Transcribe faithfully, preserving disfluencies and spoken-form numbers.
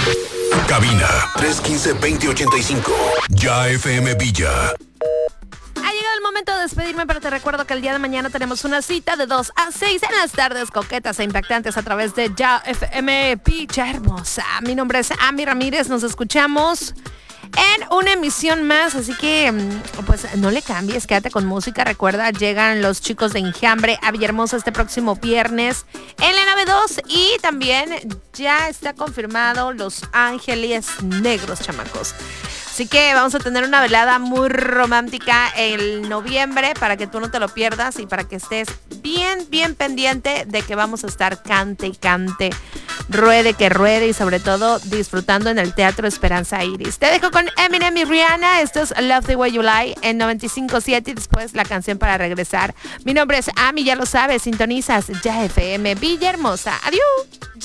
Cabina tres uno cinco, dos cero ocho cinco. Ya F M Villa. Ha llegado el momento de despedirme, pero te recuerdo que el día de mañana tenemos una cita de dos a seis en las tardes coquetas e impactantes a través de Ya F M Villa Hermosa. Mi nombre es Ami Ramírez, nos escuchamos en una emisión más, así que pues no le cambies, quédate con música. Recuerda, llegan los chicos de Enjambre a Villahermosa este próximo viernes en la nave dos y también ya está confirmado Los Ángeles Negros, chamacos. Así que vamos a tener una velada muy romántica en noviembre para que tú no te lo pierdas y para que estés bien, bien pendiente de que vamos a estar cante y cante, ruede que ruede y sobre todo disfrutando en el Teatro Esperanza Iris. Te dejo con Eminem y Rihanna. Esto es Love the Way You Lie en noventa y cinco punto siete y después la canción para regresar. Mi nombre es Ami, ya lo sabes, sintonizas Ya F M Villahermosa. Adiós.